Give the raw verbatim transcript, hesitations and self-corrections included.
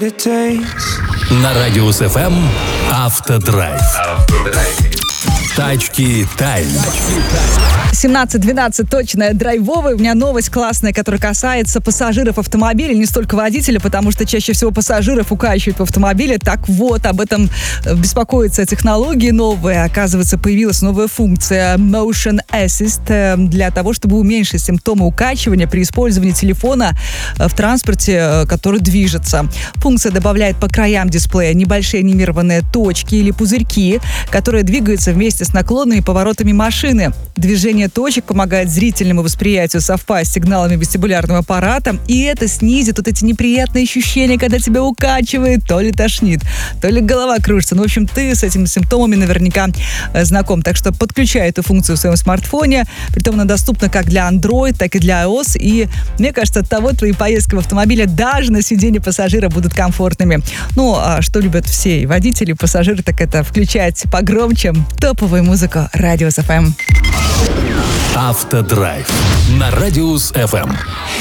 На Радиус эф эм Автодрайв. Тачки Тайм. семнадцать двенадцать точно драйвовый. У меня новость классная, которая касается пассажиров автомобиля, не столько водителя, потому что чаще всего пассажиров укачивают в автомобиле. Так вот, об этом беспокоятся технологии новые. Оказывается, появилась новая функция Motion Assist для того, чтобы уменьшить симптомы укачивания при использовании телефона в транспорте, который движется. Функция добавляет по краям дисплея небольшие анимированные точки или пузырьки, которые двигаются вместе с наклонами и поворотами машины. Движение точек помогает зрительному восприятию совпасть с сигналами вестибулярного аппарата, и это снизит вот эти неприятные ощущения, когда тебя укачивает, то ли тошнит, то ли голова кружится. Ну, в общем, ты с этими симптомами наверняка э, знаком. Так что подключай эту функцию в своем смартфоне. Притом она доступна как для Android, так и для iOS. И мне кажется, от того твои поездки в автомобиле даже на сиденье пассажира будут комфортными. Ну, а что любят все и водители, и пассажиры, так это включать погромче топовую музыку Радиус эф эм. Автодрайв на Радиус эф эм.